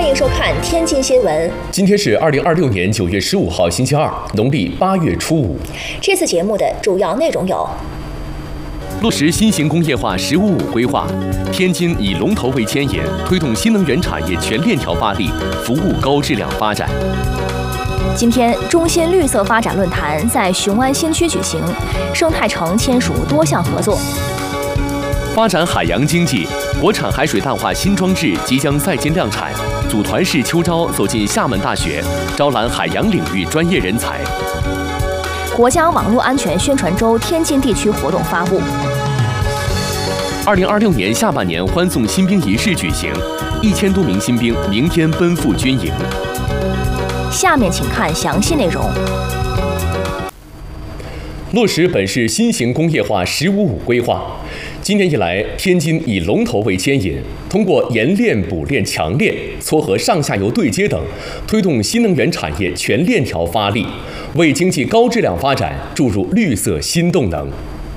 迎收看天津新闻。 今天是2026年9月15号，星期二，农历8月初5。 这次节目的主要内容有： 落实新型工业化“十五五”规划，天津以龙头为牵引，推动新能源产业全链条发力，服务高质量发展。 今天，中新绿色发展论坛在雄安新区举行，生态城签署多项合作。 发展海洋经济，国产海水淡化新装置即将在京量产。组团式秋招走进厦门大学，招揽海洋领域专业人才。 国家网络安全宣传周天津地区活动发布。 2026年下半年欢送新兵仪式举行，1000多名新兵明天奔赴军营。 下面请看详细内容。 落实本市新型工业化“十五五”规划，今年以来，天津以龙头为牵引，通过研炼、补炼、强炼、撮合上下游对接等，推动新能源产业全链条发力，为经济高质量发展注入绿色新动能。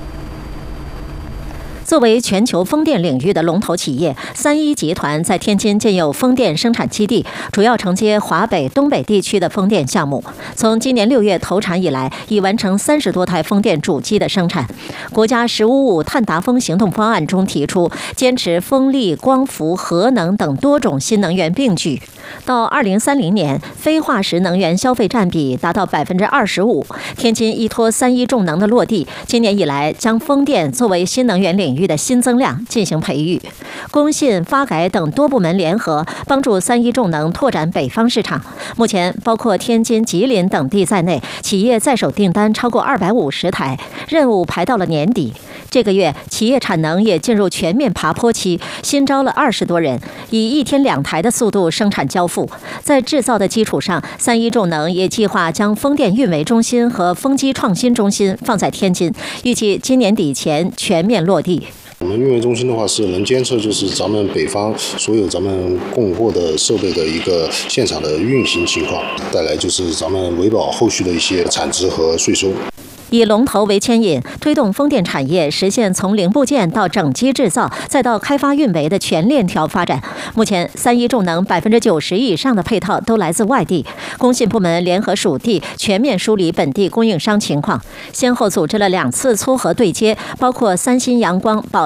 作为全球风电领域的龙头企业，3一集团在天津建有风电生产基地，主要承接华北、东北地区的风电项目。从今年6月投产以来，已完成30多台风电主机的生产。国家“十五五”碳达峰行动方案中提出，坚持风力、光伏、核能等多种新能源并举，到2030年，非化石能源消费占比达到25%。天津依托3一重能的落地，今年以来将风电作为新能源领域的新增量进行培育，工信、发改等多部门联合，帮助3一重能拓展北方市场。目前，包括天津、吉林等地在内，企业在手订单超过250台，任务排到了年底。这个月，企业产能也进入全面爬坡期，新招了20多人，以1天2台的速度生产交付。在制造的基础上，3一重能也计划将风电运维中心和风机创新中心放在天津，预计今年底前全面落地。 我们运维中心的话是能监测，就是咱们北方所有咱们供货的设备的一个现场的运行情况，带来就是咱们维保后续的一些产值和税收。 以龙头为牵引，推动风电产业实现从零部件到整机制造，再到开发运维的全链条发展。目前，3一重能90%以上的配套都来自外地，工信部门联合属地，全面梳理本地供应商情况，先后组织了2次撮合对接，包括三星、阳光、宝